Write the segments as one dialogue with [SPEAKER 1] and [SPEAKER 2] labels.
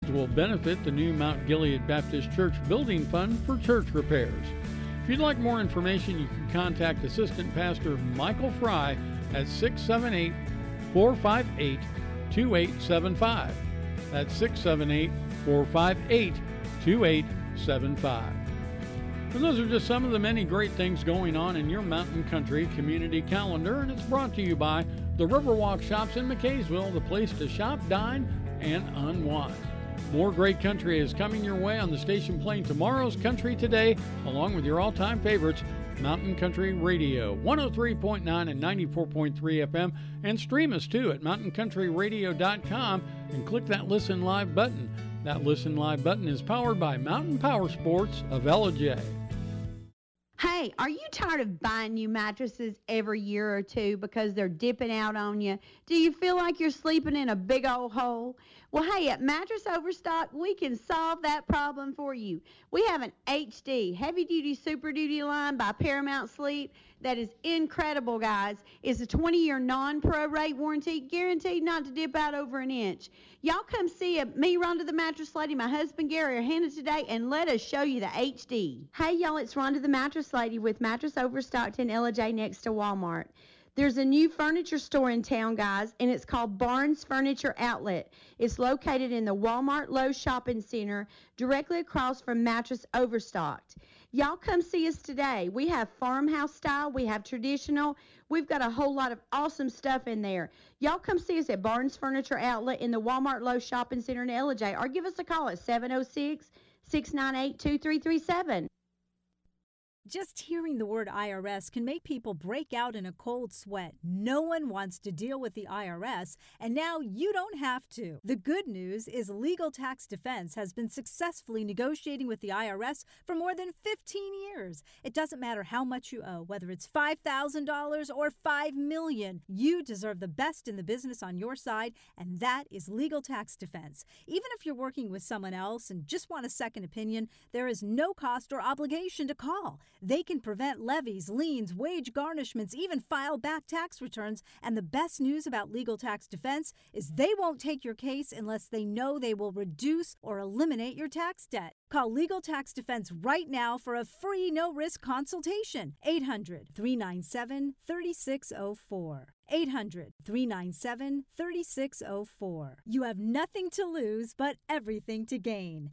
[SPEAKER 1] will benefit the new Mount Gilead Baptist Church Building Fund for church repairs. If you'd like more information, you can contact Assistant Pastor Michael Fry at 678-458-2875. That's 678-458-2875. And those are just some of the many great things going on in your mountain country community calendar, and it's brought to you by the Riverwalk Shops in McKaysville, the place to shop, dine, and unwind. More great country is coming your way on the station playing tomorrow's Country Today, along with your all-time favorites, Mountain Country Radio, 103.9 and 94.3 FM, and stream us too at mountaincountryradio.com and click that Listen Live button. That Listen Live button is powered by Mountain Power Sports of LJ.
[SPEAKER 2] Hey, are you tired of buying new mattresses every year or two because they're dipping out on you? Do you feel like you're sleeping in a big old hole? Well, hey, at Mattress Overstock, we can solve that problem for you. We have an HD, heavy-duty, Super Duty line by Paramount Sleep that is incredible, guys. It's a 20-year non-prorate warranty, guaranteed not to dip out over an inch. Y'all come see me, Rhonda the Mattress Lady, my husband Gary, or Hannah today, and let us show you the HD. Hey, y'all, it's Rhonda the Mattress Lady with Mattress Overstock in LJ next to Walmart. There's a new furniture store in town, guys, and it's called Barnes Furniture Outlet. It's located in the Walmart Lowe's Shopping Center, directly across from Mattress Overstocked. Y'all come see us today. We have farmhouse style. We have traditional. We've got a whole lot of awesome stuff in there. Y'all come see us at Barnes Furniture Outlet in the Walmart Lowe's Shopping Center in LJ, or give us a call at 706-698-2337.
[SPEAKER 3] Just hearing the word IRS can make people break out in a cold sweat. No one wants to deal with the IRS, and now you don't have to. The good news is Legal Tax Defense has been successfully negotiating with the IRS for more than 15 years. It doesn't matter how much you owe, whether it's $5,000 or $5 million. You deserve the best in the business on your side, and that is Legal Tax Defense. Even if you're working with someone else and just want a second opinion, there is no cost or obligation to call. They can prevent levies, liens, wage garnishments, even file back tax returns. And the best news about Legal Tax Defense is they won't take your case unless they know they will reduce or eliminate your tax debt. Call Legal Tax Defense right now for a free no-risk consultation. 800-397-3604. 800-397-3604. You have nothing to lose but everything to gain.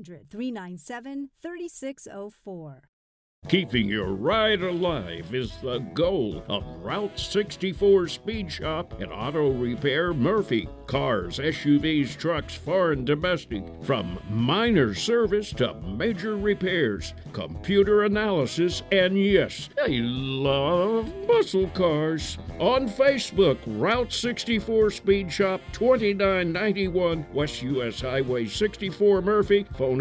[SPEAKER 3] 800-397-3604.
[SPEAKER 4] Keeping your ride alive is the goal of Route 64 Speed Shop and Auto Repair Murphy. Cars, SUVs, trucks, foreign, domestic. From minor service to major repairs, computer analysis, and yes, I love muscle cars. On Facebook, Route 64 Speed Shop, 2991 West US Highway 64 Murphy. Phone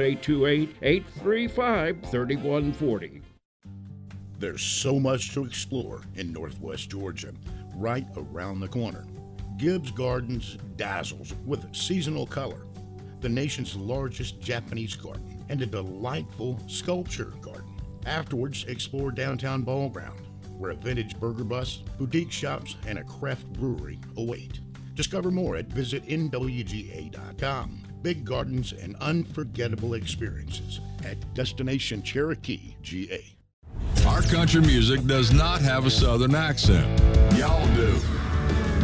[SPEAKER 4] 828-835-3140.
[SPEAKER 5] There's so much to explore in Northwest Georgia, right around the corner. Gibbs Gardens dazzles with seasonal color, the nation's largest Japanese garden, and a delightful sculpture garden. Afterwards, explore downtown Ball Ground, where a vintage burger bus, boutique shops, and a craft brewery await. Discover more at visitnwga.com. Big gardens and unforgettable experiences at Destination Cherokee, GA.
[SPEAKER 6] Our country music does not have a southern accent. Y'all do.